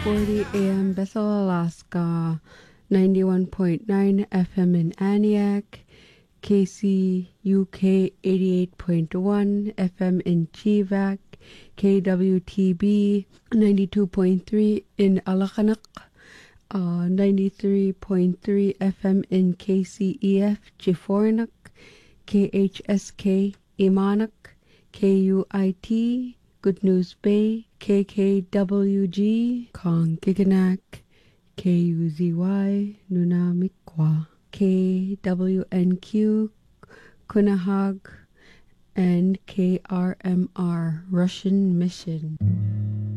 1240 AM Bethel, Alaska, 91.9 FM in Aniak, KCUK 88.1 FM in Chivak, KWTB 92.3 in Alakanak, 93.3 FM in KCEF Chifornak, KHSK Imanak, KUIT Good News Bay, KKWG Kongkiganak, KUZY Nunamikwa, KWNQ Kunahag, and KRMR Russian Mission.